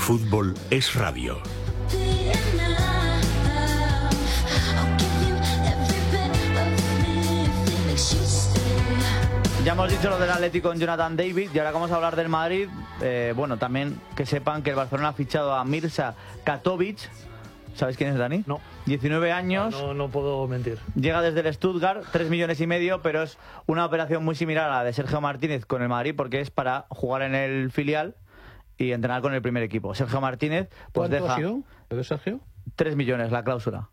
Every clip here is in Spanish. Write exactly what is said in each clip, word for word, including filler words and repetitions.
fútbol es radio. Ya hemos dicho lo del Atlético con Jonathan David y ahora vamos a hablar del Madrid. Eh, bueno, también que sepan que el Barcelona ha fichado a Mirza Katovic. ¿Sabes quién es, Dani? No. diecinueve años. No, no, no puedo mentir. Llega desde el Stuttgart, tres millones y medio, pero es una operación muy similar a la de Sergio Martínez con el Madrid porque es para jugar en el filial y entrenar con el primer equipo. Sergio Martínez pues ¿Cuánto deja ha sido? ¿De Sergio? tres millones la cláusula.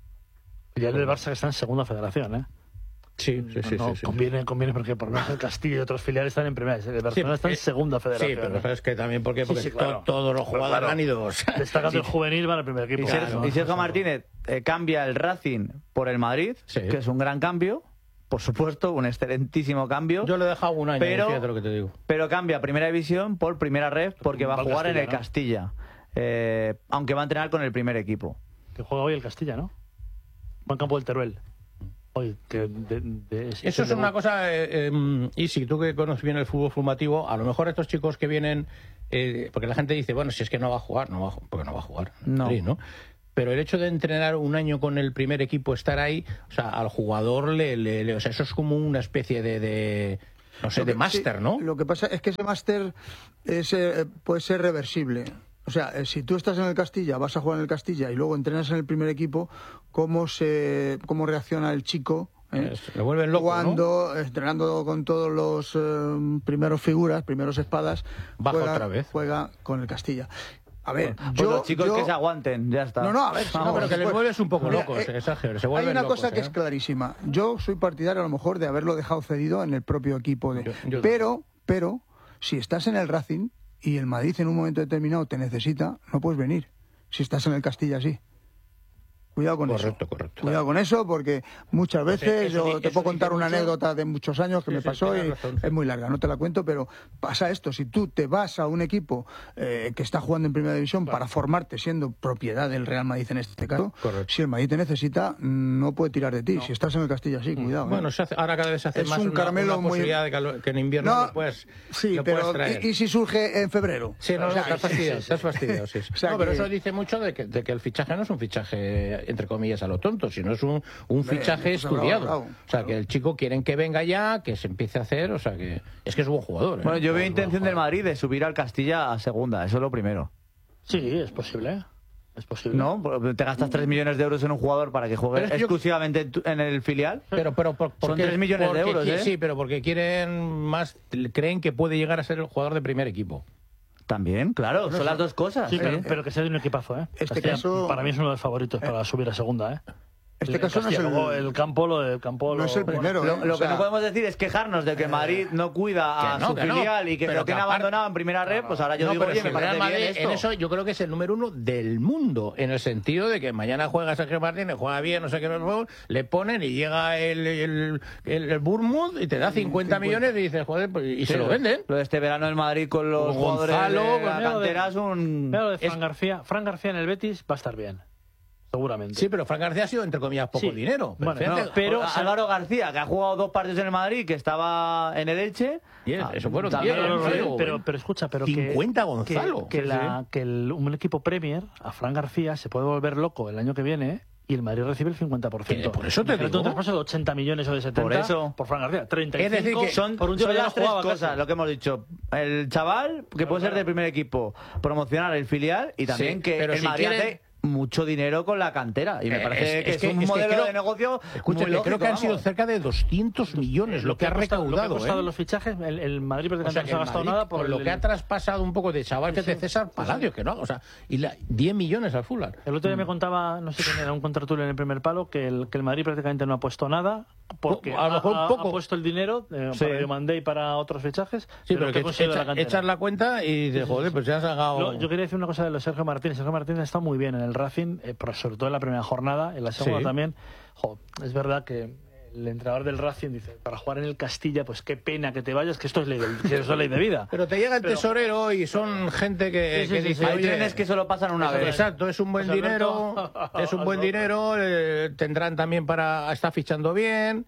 Y el del Barça que está en segunda federación, ¿eh? Sí, sí, sí. No, no, sí, sí. conviene, conviene porque por lo menos el Castillo y otros filiales están en primera. El Barcelona Sí, está en eh, segunda federación. Sí, pero es que también porque, porque Sí, sí, claro. to- todos los jugadores Claro. han ido dos. Destacando Sí. el juvenil van al primer equipo. Y, Ser- Claro, y Sergio no, Martínez eh, cambia el Racing por el Madrid, Sí. que es un gran cambio, por supuesto, un excelentísimo cambio. Yo le he dejado un año, Pero- fíjate lo que te digo. Pero cambia Primera División por Primera Ref porque va a Va al jugar en el Castilla, Castilla. Eh, aunque va a entrenar con el primer equipo. que juega hoy el Castilla, ¿no? Buen campo del Teruel. Hoy, que de, de, es- Eso es el una debut. cosa, eh, eh, y si tú que conoces bien el fútbol formativo, a lo mejor estos chicos que vienen, eh, porque la gente dice, bueno, si es que no va a jugar, no va a, ju- porque no va a jugar, en No. Madrid, ¿no? Pero el hecho de entrenar un año con el primer equipo, estar ahí, o sea, al jugador le, le- le- o sea, eso es como una especie de, de no sé, Lo de que- máster, sí, ¿no? Lo que pasa es que ese máster es, eh, puede ser reversible. O sea, eh, si tú estás en el Castilla, vas a jugar en el Castilla y luego entrenas en el primer equipo, ¿cómo se cómo reacciona el chico? ¿eh? Es- le vuelven loco, Cuando, entrenando con todos los eh, primeros figuras, primeros espadas, Baja juega, otra vez. juega con el Castilla. A ver, Pues yo, los chicos yo- que se aguanten, ya está. No, no, a ver, No, no, pero que les pues- vuelves un poco Mira, locos, eh, eh, Sergio, se Hay vuelven una locos, cosa que ¿eh? es clarísima. Yo soy partidario a lo mejor de haberlo dejado cedido en el propio equipo. De... Yo- yo- Pero, pero, si estás en el Racing y el Madrid en un momento determinado te necesita, no puedes venir. Si estás en el Castilla, sí. Cuidado con Correcto, eso. correcto. Cuidado con eso, porque muchas veces eso yo di- te eso puedo contar dice una mucho. anécdota de muchos años que Sí, me sí, pasó y tienes razón, sí. es muy larga, no te la cuento, pero pasa esto. Si tú te vas a un equipo eh, que está jugando en Primera División para formarte siendo propiedad del Real Madrid en este caso, Correcto. si el Madrid te necesita, no puede tirar de ti. Si estás en el Castilla, sí, cuidado. ¿eh? Bueno, se hace- ahora cada vez se hace Es más un una, caramelo una muy- posibilidad de que, lo- que en invierno No, lo puedes, sí, lo puedes pero traer. ¿y, y si surge en febrero? Sí, no, O no, sea, estás fastidiado, estás fastidiado, sí, sí. O sea No, pero que- eso dice mucho de que, de que el fichaje no es un fichaje, entre comillas, a lo tonto, sino es un, un fichaje pues habrá estudiado. ahorrado, O sea, que el chico quieren que venga ya, que se empiece a hacer, o sea, que es que es buen jugador. ¿eh? Bueno, yo veo Es buen intención del jugador. Madrid de subir al Castilla a segunda, eso es lo primero. Sí, es posible. Es posible. ¿No? Te gastas tres millones de euros en un jugador para que juegue Pero es que yo- exclusivamente en tu- en el filial. Pero, pero, por, Son porque- tres millones de porque euros, qui- ¿eh? Sí, pero porque quieren más, creen que puede llegar a ser el jugador de primer equipo. También, claro, son las dos cosas. Sí, ¿eh? pero, pero que sea de un equipazo, ¿eh? Este Castilla, caso- para mí es uno de los favoritos para subir a segunda, ¿eh? Este El caso no es Castilla, el- luego el campo, lo del campo... no lo- es el primero. Lo, ¿eh? lo O sea, que no podemos decir es quejarnos de que Madrid no cuida a Que no, su que no, filial y que pero lo tiene que aparte- abandonado en primera red, pues ahora yo No, digo, pero oye, si me el Real parece Madrid, bien esto. en eso yo creo que es el número uno del mundo, en el sentido de que mañana juega Sergio Martínez, juega bien, no sé qué, no sé qué, le ponen y llega el, el, el, el Bournemouth y te da cincuenta millones y dices, joder, pues, y Sí, se lo venden. Lo de este verano en Madrid con los Con jugadores Gonzalo, de con la mira lo de- cantera es un... Mira lo de Fran es- García. Fran García en el Betis va a estar bien. Seguramente. Sí, pero Fran García ha sido, entre comillas, poco Sí. dinero. Pero Bueno, fíjate, no, pero- Pero Álvaro García, que ha jugado dos partidos en el Madrid, que estaba en el Elche. Bien, ah, eso fueron también- diez, No, no, no, Pero- pero, pero escucha, pero que- cincuenta que, Gonzalo. que, Sí, la- que el- un equipo Premier, a Fran García, se puede volver loco el año que viene y el Madrid recibe el cincuenta por ciento. Que por eso te Imagínate digo. un traspaso de ochenta millones o de setenta Por eso. por Fran García. treinta y cinco Es decir, que Son, por un tío son que ya las no tres jugaba cosas, casi. lo que hemos dicho. El chaval, que puede ser del primer equipo, promocionar el filial y también Sí, que pero el si Madrid quieren- hace mucho dinero con la cantera. Y me Eh, parece es- que es es, que- un es que modelo creo- de negocio Escucha, muy que lógico, creo que han sido vamos. cerca de doscientos millones lo que ha costado- recaudado. Lo que ha costado ¿eh? los fichajes, el, el Madrid O prácticamente sea, no que se ha el gastado Madrid, nada por con lo el- que ha traspasado un poco de chaval que Sí, de sí. César Palacio, que no, o sea, y la, diez millones al Fulham. El otro día me contaba, no sé quién era, un contratulio en el primer palo, que el, que el Madrid prácticamente no ha puesto nada, porque A lo mejor ha, un poco. ha puesto el dinero eh, Sí. para Diomandé y para otros fichajes, Sí, pero que que ha conseguido echa- la cantera. echas la cuenta y dices, joder, pues ya has sacado... Lo- yo quería decir una cosa de lo de Sergio Martínez. Sergio Martínez está muy bien en el Racing, eh, pero sobre todo en la primera jornada, en la segunda Sí. también. Jo, es verdad que el entrenador del Racing dice, para jugar en el Castilla, pues qué pena que te vayas, que esto es ley de, que esto es ley de vida. Pero te llega el Pero- tesorero y son gente que, Sí, sí, que sí, dice, sí. Hay oye, trenes que solo pasan una Eso vez. es. exacto, es un buen José dinero, Alberto. es un buen Alberto. dinero, eh, tendrán también para... está fichando bien.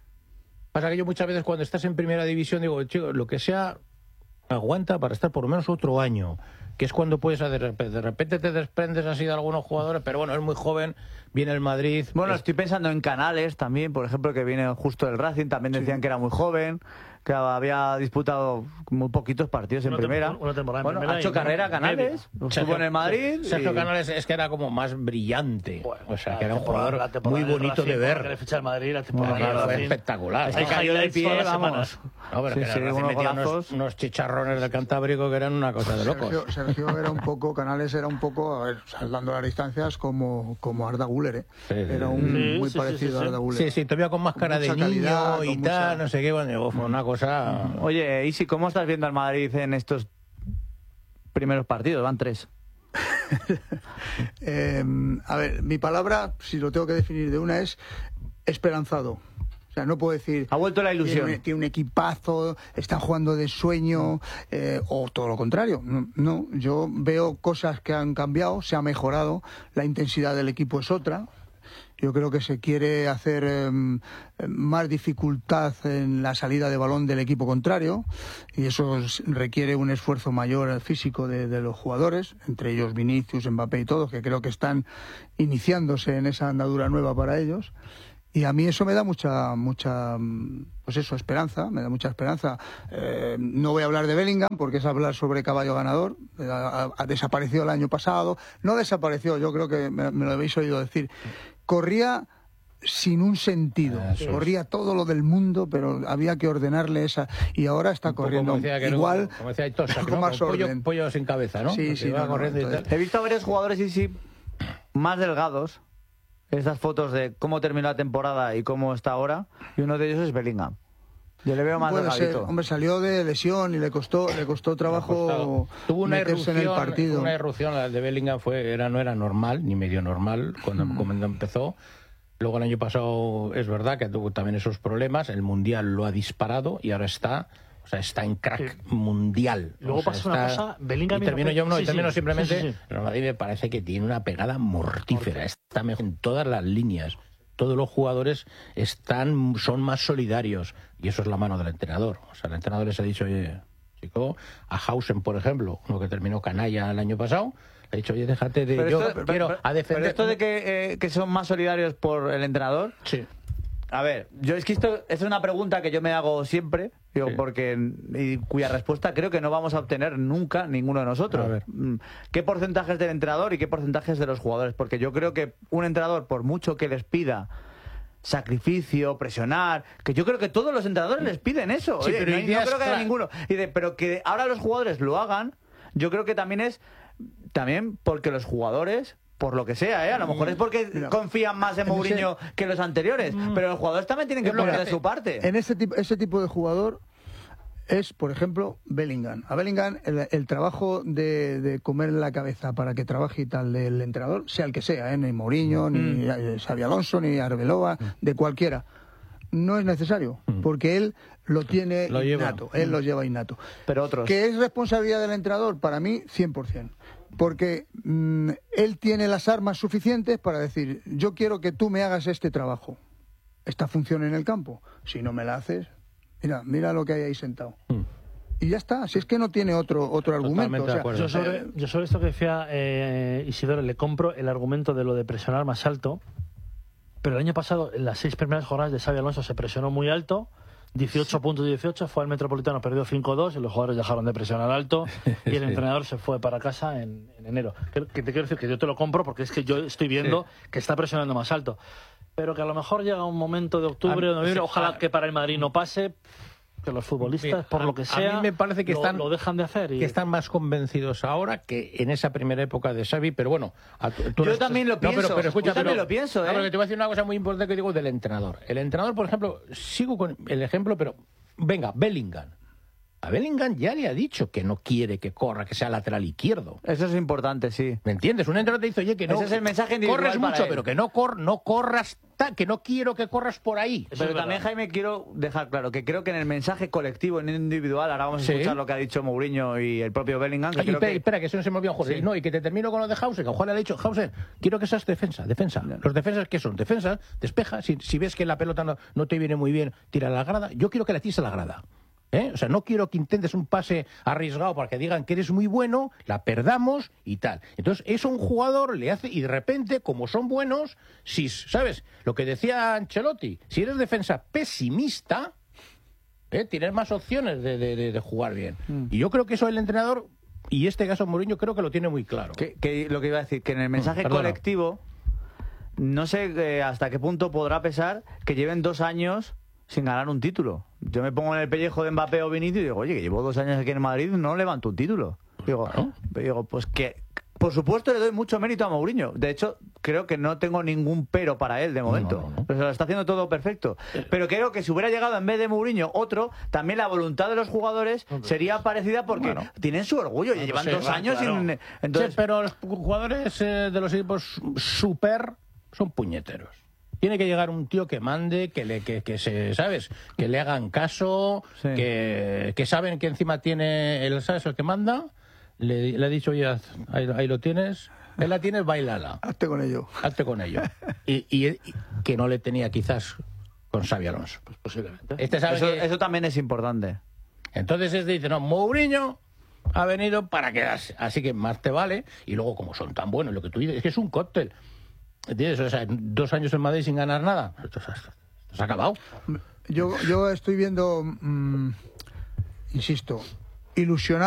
Pasa que yo muchas veces cuando estás en primera división digo, chico, lo que sea, aguanta para estar por lo menos otro año. que es cuando puedes de repente, de repente te desprendes así de algunos jugadores, pero bueno, es muy joven, viene el Madrid. Bueno, es... estoy pensando en Canales también, por ejemplo, que viene justo del Racing, también decían sí. que era muy joven, que había disputado muy poquitos partidos en una primera. Una temporada en bueno, primera ha hecho carrera Canales, estuvo en el Madrid. Sergio y... Canales es que era como más brillante, bueno, o sea, que era un jugador muy bonito Racing, de ver. Que fichar Madrid, la temporada bueno, claro, Racing, espectacular. Se cayó del pie, vamos. No, pero sí, que sí, unos, metía unos, unos chicharrones del Cantábrico que eran una cosa de locos. Sergio, Sergio era un poco, Canales era un poco, a ver, saltando las distancias, como, como Arda Güler, ¿eh? Sí, era un, sí, muy sí, parecido sí, a Arda Güler. Sí, sí, todavía con más cara de calidad, niño y mucha... tal, no sé qué, bueno, fue una cosa... Oye, Isi, ¿cómo estás viendo al Madrid en estos primeros partidos? Van tres. eh, a ver, mi palabra, si lo tengo que definir de una, es esperanzado. O sea, no puedo decir... Ha vuelto la ilusión. Tiene, tiene un equipazo, están jugando de sueño, eh, o todo lo contrario. No, no, yo veo cosas que han cambiado, se ha mejorado, la intensidad del equipo es otra. Yo creo que se quiere hacer eh, más dificultad en la salida de balón del equipo contrario, y eso requiere un esfuerzo mayor físico de, de los jugadores, entre ellos Vinicius, Mbappé y todos, que creo que están iniciándose en esa andadura nueva para ellos. Y a mí eso me da mucha, mucha, pues eso, esperanza, me da mucha esperanza. Eh, no voy a hablar de Bellingham porque es hablar sobre caballo ganador. Ha, ha desaparecido el año pasado. No desapareció, yo creo que me, me lo habéis oído decir. Corría sin un sentido. Eso corría es. todo lo del mundo, pero había que ordenarle esa. Y ahora está corriendo igual, como decía Tosa, con ¿no? más pollo, orden. pollo sin cabeza, ¿no? Sí, sí. Va No, corriendo no, y tal. He visto a varios jugadores, sí, sí, más delgados. Estas fotos de cómo terminó la temporada y cómo está ahora, y uno de ellos es Bellingham. Yo le veo más Puede delgadito. ser. Hombre, salió de lesión y le costó, le costó trabajo Tuvo una meterse irrupción, en el partido. Una irrupción, la de Bellingham fue, era, no era normal, ni medio normal, cuando, mm. cuando empezó. Luego el año pasado es verdad que tuvo también esos problemas, el Mundial lo ha disparado y ahora está... O sea, está en crack sí. mundial. Luego o sea, pasa está... una cosa, Bellingham... Y termino yo, no, sí, y termino sí, simplemente... Sí, sí, sí. Pero Madrid me parece que tiene una pegada mortífera. Está mejor en todas las líneas. Todos los jugadores están, son más solidarios. Y eso es la mano del entrenador. O sea, el entrenador les ha dicho, oye, chico, a Hausen, por ejemplo, uno que terminó canalla el año pasado... Le ha dicho, oye, déjate de... Pero yo esto, quiero pero, a defender... Pero esto de que, eh, que son más solidarios por el entrenador... Sí. A ver, yo es que esto es una pregunta que yo me hago siempre, digo, sí. porque y cuya respuesta creo que no vamos a obtener nunca ninguno de nosotros. A ver. ¿Qué porcentaje es del entrenador y qué porcentaje es de los jugadores? Porque yo creo que un entrenador, por mucho que les pida sacrificio, presionar, que yo creo que todos los entrenadores les piden eso. Sí, Oye, pero no, ideas, no creo que haya claro. ninguno. Y de, pero que ahora los jugadores lo hagan, yo creo que también es también porque los jugadores... Por lo que sea, ¿eh? A lo mejor es porque Mira, confían más en Mourinho ese... que los anteriores, mm. pero los jugadores también tienen que poner de su parte. En ese tipo, ese tipo de jugador es, por ejemplo, Bellingham. A Bellingham el, el trabajo de, de comer la cabeza para que trabaje y tal del entrenador, sea el que sea, ¿eh? Ni Mourinho, mm. ni Xabi Alonso, ni Arbeloa, mm. de cualquiera. No es necesario, mm. porque él lo tiene lo innato, lleva. él mm. lo lleva innato. Pero otros... ¿Que es responsabilidad del entrenador? Para mí, cien por ciento. Porque mmm, él tiene las armas suficientes para decir, yo quiero que tú me hagas este trabajo, esta función en el campo. Si no me la haces, mira, mira lo que hay ahí sentado. Mm. Y ya está, si es que no tiene otro otro argumento. O sea, yo, sobre, yo sobre esto que decía eh, Isidoro, le compro el argumento de lo de presionar más alto, pero el año pasado, en las seis primeras jornadas de Xabi Alonso, se presionó muy alto, dieciocho punto dieciocho, fue al Metropolitano, perdió cinco dos y los jugadores dejaron de presionar alto y el sí. entrenador se fue para casa en, en enero. Que, que te quiero decir que yo te lo compro porque es que yo estoy viendo sí. que está presionando más alto. Pero que a lo mejor llega un momento de octubre o noviembre, sí, ojalá a... que para el Madrid no pase, que los futbolistas, por a, lo que sea, a mí me parece que lo, están, lo dejan de hacer. Y... que están más convencidos ahora que en esa primera época de Xavi, pero bueno... A tu, tú yo eres... también lo pienso, no, pero, pero escucha, yo también pero, lo pienso, ¿eh? No, pero te voy a decir una cosa muy importante que digo del entrenador. El entrenador, por ejemplo, sigo con el ejemplo, pero... Venga, Bellingham. A Bellingham ya le ha dicho que no quiere que corra, que sea lateral izquierdo. Eso es importante, sí. ¿Me entiendes? Un entrenador te dice, oye, que no... Ese es el mensaje individual corres mucho, para él. pero que no, cor, no corras, ta, que no quiero que corras por ahí. Eso pero también, Jaime, quiero dejar claro que creo que en el mensaje colectivo, en el individual, ahora vamos a ¿Sí? escuchar lo que ha dicho Mourinho y el propio Bellingham. Que Ay, creo espera, que... espera, que eso no se me olvidó, Jorge. Sí. No, y que te termino con lo de Hauser, que a Juan le ha dicho, Hauser, quiero que seas defensa, defensa. No. Los defensas, ¿qué son? Defensa, despeja, si, si ves que la pelota no, no te viene muy bien, tira a la grada. Yo quiero que la tires a la grada. ¿Eh? O sea, no quiero que intentes un pase arriesgado para que digan que eres muy bueno, la perdamos y tal. Entonces, eso a un jugador le hace, y de repente, como son buenos, si, ¿sabes? Lo que decía Ancelotti, si eres defensa pesimista, ¿eh? tienes más opciones de, de, de, de jugar bien. Mm. Y yo creo que eso el entrenador, y este caso Mourinho, creo que lo tiene muy claro. Que, que lo que iba a decir, que en el mensaje mm, colectivo, no sé eh, hasta qué punto podrá pesar que lleven dos años sin ganar un título. Yo me pongo en el pellejo de Mbappé o Vinicius y digo, oye, que llevo dos años aquí en Madrid, no levanto un título. Digo, ¿no? digo, pues que, por supuesto, le doy mucho mérito a Mourinho. De hecho, creo que no tengo ningún pero para él de momento. No, no, no. Pero se lo está haciendo todo perfecto. Pero creo que si hubiera llegado en vez de Mourinho otro, también la voluntad de los jugadores sería parecida porque bueno, tienen su orgullo. Y llevan sí, dos años claro. sin... Entonces... Sí, pero los jugadores eh, de los equipos super son puñeteros. Tiene que llegar un tío que mande, que le que, que se, ¿sabes? Que le hagan caso, sí. que, que saben que encima tiene el, ¿sabes? El que manda. Le, le ha dicho, oye, ahí, ahí lo tienes. Él la tienes, bailala. Hazte con ello. Hazte con ello. Y, y, y que no le tenía quizás con Xabi Alonso. Pues posiblemente. Este sabe eso, que... eso también es importante. Entonces este dice, no, Mourinho ha venido para quedarse. Así que más te vale. Y luego, como son tan buenos, lo que tú dices, es que es un cóctel. ¿Entiendes? O sea, dos años en Madrid sin ganar nada. Esto se ha, esto se ha acabado. Yo, yo estoy viendo, mmm, insisto, ilusionado.